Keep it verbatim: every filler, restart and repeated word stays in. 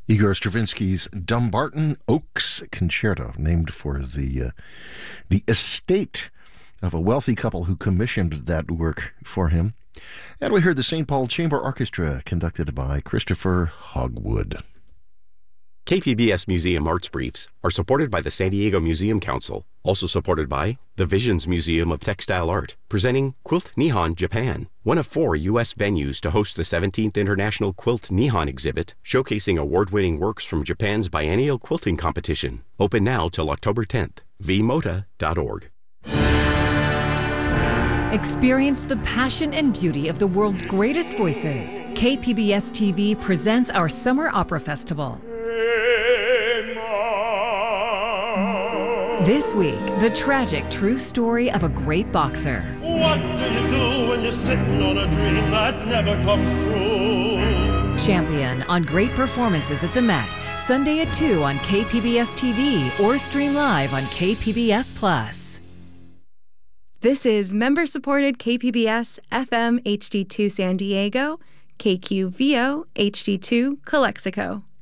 Igor Stravinsky's Dumbarton Oaks Concerto, named for the uh, the estate of a wealthy couple who commissioned that work for him. And we heard the Saint Paul Chamber Orchestra, conducted by Christopher Hogwood. K P B S Museum Arts Briefs are supported by the San Diego Museum Council, also supported by the Visions Museum of Textile Art, presenting Quilt Nihon Japan, one of four U S venues to host the seventeenth International Quilt Nihon exhibit, showcasing award-winning works from Japan's biennial quilting competition. Open now till October tenth. v mota dot org. Experience the passion and beauty of the world's greatest voices. K P B S T V presents our Summer Opera Festival. This week, the tragic true story of a great boxer. What do you do when you're sitting on a dream that never comes true? Champion on great performances at the Met, Sunday at two on K P B S T V or stream live on K P B S Plus. This is member-supported K P B S F M H D two San Diego, K Q V O H D two Calexico.